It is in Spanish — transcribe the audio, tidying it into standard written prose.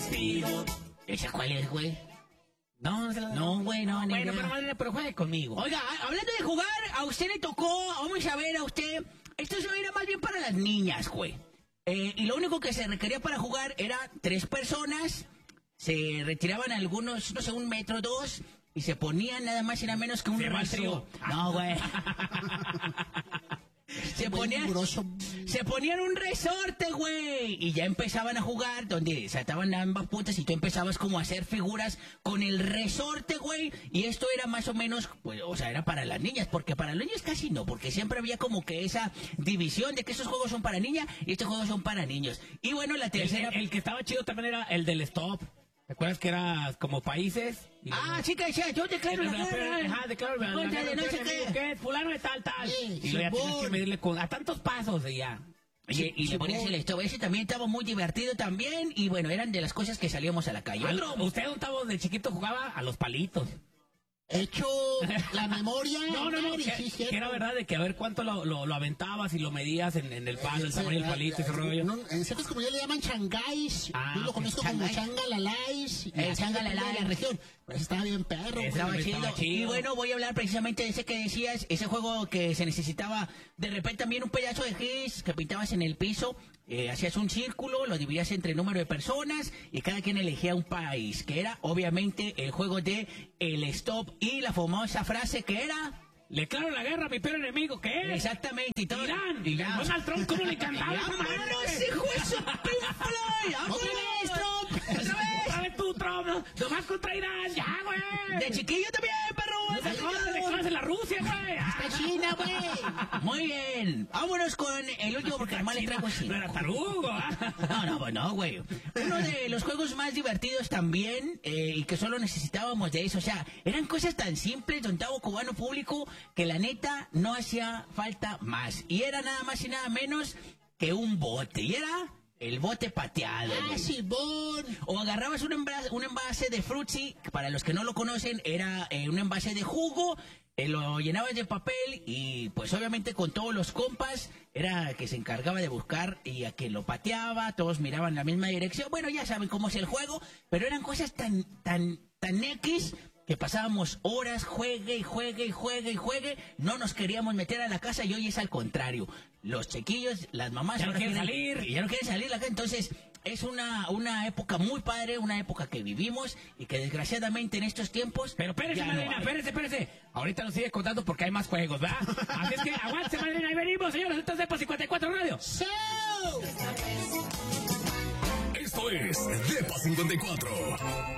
despido. ¿Esa cuál es, güey? No, No, güey, no, ni bueno, idea. pero madre, pero juegue conmigo. Oiga, hablando de jugar, a usted le tocó, vamos a ver a usted, esto era más bien para las niñas, güey. Y lo único que se requería para jugar era 3 personas, se retiraban algunos, no sé, 1 metro, 2, y se ponían nada más y nada menos que un Se va el rezo. trío. No, güey. Se ponían un resorte, güey, y ya empezaban a jugar, donde se ataban ambas puntas y tú empezabas como a hacer figuras con el resorte, güey, y esto era más o menos, pues, o sea, era para las niñas, porque para los niños casi no, porque siempre había como que esa división de que estos juegos son para niñas y estos juegos son para niños. Y bueno, la tercera... El que estaba chido también era el del stop. ¿Te acuerdas que era como países? Sí, que decía, yo declaro la guerra. Ajá, declaro la Contra guerra. de no sé qué. Es fulano de tal. Sí, Y luego ya tienes Simón. que medirle a tantos pasos y ya. Y le ponías el stop. Ese también estaba muy divertido también. Y bueno, eran de las cosas que salíamos a la calle. ¿Usted de chiquito jugaba a los palitos? Hecho la memoria. No, que era verdad de que a ver cuánto lo aventabas y lo medías en el palo, el tamaño del palito, ese rollo. No, en ciertas comunidades le llaman changáis. Yo lo conozco como changalalais. Changalalais. De la región. Pues estaba bien perro. Estaba chido. Y bueno, voy a hablar precisamente de ese que decías, ese juego que se necesitaba de repente también un pedazo de gis que pintabas en el piso, hacías un círculo, lo dividías entre número de personas y cada quien elegía un país, que era obviamente el juego de el stop y la famosa frase que era... Le declaro la guerra a mi peor enemigo, ¿qué es? Exactamente. Y todo. Irán. Irán. Donald Trump, ¿cómo le encantaba? ¡Vámonos, hijo de su pinfloy! ¡Vámonos, Trump! ¡Otra vez tú, Trump! ¡Nomás contra Irán! ¡Ya, güey! ¡De chiquillo también, perro! ¡De la Rusia, güey! ¡Está China, güey! Muy bien. Vámonos con el último porque además le traigo así. No era tarugo, No, güey. Uno de los juegos más divertidos también, y que solo necesitábamos de eso. O sea, eran cosas tan simples, don Tavo Cubano Público, que la neta no hacía falta más. Y era nada más y nada menos que un bote. Y era el bote pateado. Simón. O agarrabas un envase de Fruitsy, que para los que no lo conocen, era un envase de jugo, lo llenabas de papel y pues obviamente con todos los compas era que se encargaba de buscar y a quien lo pateaba, todos miraban en la misma dirección. Bueno, ya saben cómo es el juego, pero eran cosas tan X que pasábamos horas, juegue, no nos queríamos meter a la casa y hoy es al contrario. Los chiquillos, las mamás... Ya no quieren salir. Y ya no quieren salir. Entonces, es una época muy padre, una época que vivimos y que desgraciadamente en estos tiempos... Pero espérese, madrina, espérese. Ahorita nos sigue contando porque hay más juegos, ¿verdad? Así es que aguántese, madrina, ahí venimos, señores. Esto es Depa 54 Radio. Esto es Depa 54.